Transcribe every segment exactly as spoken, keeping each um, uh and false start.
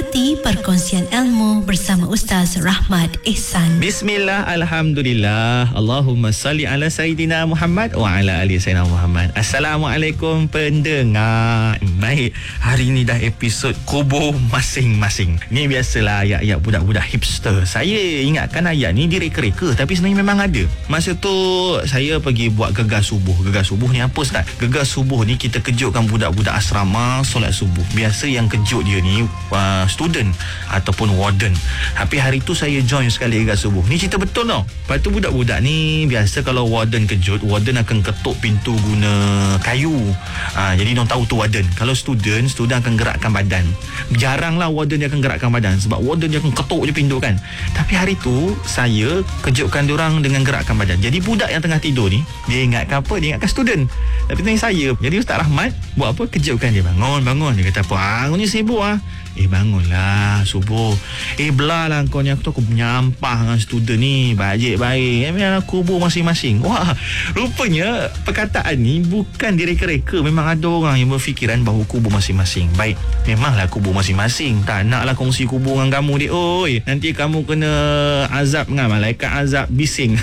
Menikmati perkongsian ilmu bersama Ustaz Rahmat Ehsan. Bismillah, Alhamdulillah, Allahumma salli ala Sayyidina Muhammad wa ala ali Sayyidina Muhammad. Assalamualaikum pendengar. Baik, hari ni dah episod kubur masing-masing. Ni biasalah ayat-ayat budak-budak hipster. Saya ingatkan ayat ni direka-reka, tapi sebenarnya memang ada. Masa tu saya pergi buat gegar subuh. Gegar subuh ni apa Ustaz? Gegar subuh ni kita kejutkan budak-budak asrama solat subuh. Biasa yang kejut dia ni uh, student ataupun warden. Tapi hari tu saya join sekali gegar subuh. Ni cerita betul tau. Lepas tu budak-budak ni biasa kalau warden kejut, warden akan ketuk pintu guna kayu. uh, Jadi diorang tahu tu warden. Kalau student, student akan gerakkan badan. Jaranglah warden dia akan gerakkan badan, sebab warden dia akan ketuk je pintu kan. Tapi hari tu saya kejutkan diorang dengan gerakkan badan. Jadi budak yang tengah tidur ni, dia ingatkan apa? Dia ingatkan student. Tapi tanya saya. Jadi Ustaz Rahmat buat apa? Kejutkan dia. Bangun, bangun. Dia kata apa? Ah, kau ni sibuk ah. Eh bangunlah subuh. Eh belalah kau ni, aku tu aku menyampah dengan student ni. Baik baik. Eh memang kubur masing-masing. Wah, rupanya perkataan ni bukan direka-reka. Memang ada orang yang berfikiran bahawa kubur masing-masing. Baik, memanglah kubur masing-masing. Tak naklah kongsi kubur dengan kamu dia. Oi, nanti kamu kena azab dengan malaikat azab bising.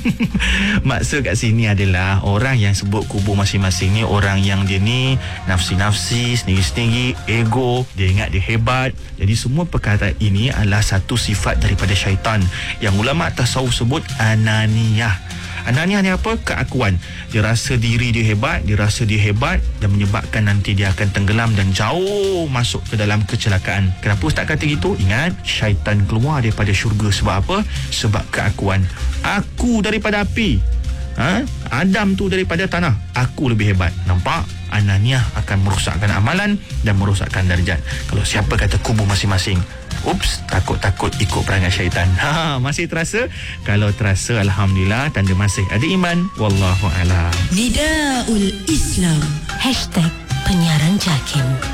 Maksud kat sini adalah orang yang sebut kubur masing-masing ni orang yang dia ni nafsi-nafsi, sendiri-sendiri, ego, dia ingat dia hebat. Jadi semua perkataan ini adalah satu sifat daripada syaitan yang ulama tasawuf sebut ananiyah. Ananiyah ni apa? Keakuan. Dia rasa diri dia hebat, dia rasa dia hebat dan menyebabkan nanti dia akan tenggelam dan jauh masuk ke dalam kecelakaan. Kenapa Ustaz kata gitu? Ingat, syaitan keluar daripada syurga sebab apa? Sebab keakuan. Aku daripada api, ha? Adam tu daripada tanah, aku lebih hebat. Nampak? Ananiah akan merosakkan amalan dan merosakkan darjat. Kalau siapa kata kubur masing-masing, ups, takut-takut ikut perangai syaitan. Ha, masih terasa? Kalau terasa, alhamdulillah, tanda masih ada iman. Wallahu a'lam. Nidaul Islam Hashtag Penyiaran Jakim.